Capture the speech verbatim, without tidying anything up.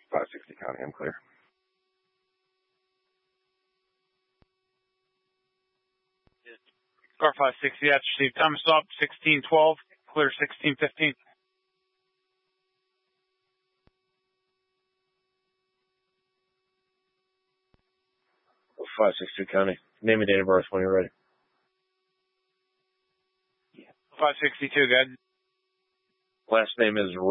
five sixty County, I'm clear. Car five sixty, that's received. Time of stop, sixteen twelve, clear sixteen fifteen. five sixty-two County. Name and date of birth when you're ready. five sixty-two, good. Last name is